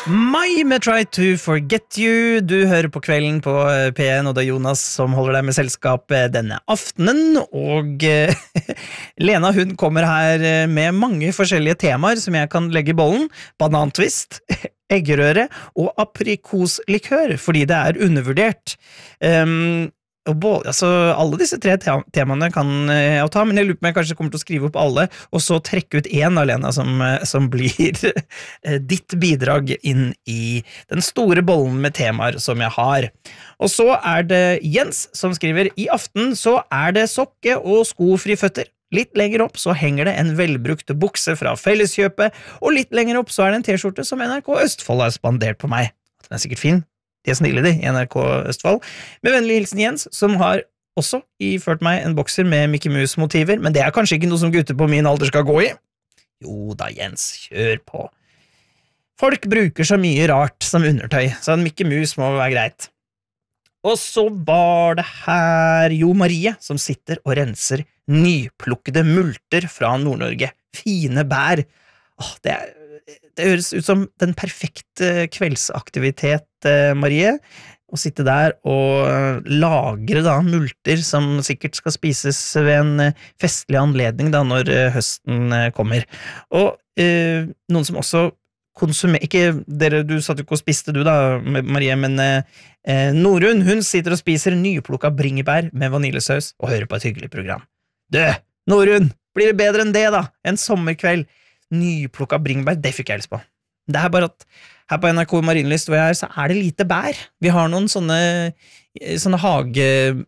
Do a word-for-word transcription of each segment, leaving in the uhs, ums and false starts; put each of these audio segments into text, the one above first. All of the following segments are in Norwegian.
Mai med Try to Forget You. Du hører på Kvelden på P en, og det er Jonas som holder deg med selskap denne aftenen. Og Lena, hun kommer her med mange forskjellige temaer som jeg kan legge i bollen. Banantvist, eggerøre og aprikoslikør, fordi det er undervurdert. Um, Og både, altså, alle disse tre te temaene kan jeg ta, men jeg lurer på om jeg kanskje kommer til å skrive opp alle, og så trekke ut en av Lena som, som blir ditt bidrag inn i den store bollen med temaer som jeg har. Og så er det Jens som skriver, i aften så er det sokke og skofri føtter. Litt lenger opp så henger det en velbrukt bukse fra Felleskjøpet, og litt lenger opp så er det en t-skjorte som N R K Østfold har spandert på meg. Den er sikkert fin. De er snille de, i N R K Østfold. Med vennlig hilsen Jens, som har også iført meg en bokser med Mickey Mouse-motiver, men det er kanskje ikke noe som gutter på min alder skal gå i. Jo da, Jens, kjør på. Folk bruker så mye rart som undertøy, så en Mickey Mouse må være greit. Og så var det her Jo Marie, som sitter og renser nyplukkede multer fra Nord-Norge. Fine bær. Åh, det er... Det høres ut som den perfekte kveldsaktivitet, Marie, å sitte der og lagre da multer som sikkert skal spises ved en festlig anledning da når høsten kommer. Og eh, noen som også konsumerer, ikke dere, du satt jo ikke og spiste du da, Marie, men eh, Norun, hun sitter og spiser nyplukka bringebær med vaniljesaus og hører på et hyggelig program. Du, Norun, blir det bedre enn det da? En sommerkveld. Nyplukka bringebær, det fikk jeg lyst på. Det er bare at her på N R K Marienlyst hvor jeg er, så er det lite bær. Vi har noen sånne, sånne hage,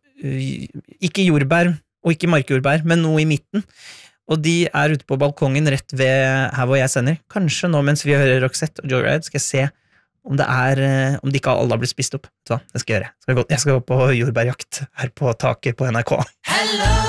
ikke jordbær og ikke markjordbær, men noe i midten. Og de er ute på balkongen rett ved her hvor jeg sender. Kanskje nå mens vi hører Roxette og Joyride skal jeg se om det er, om de ikke alle har blitt spist opp. Så det skal jeg gjøre. Jeg skal gå, jeg skal gå på jordbærjakt her på taket på N R K. Hello!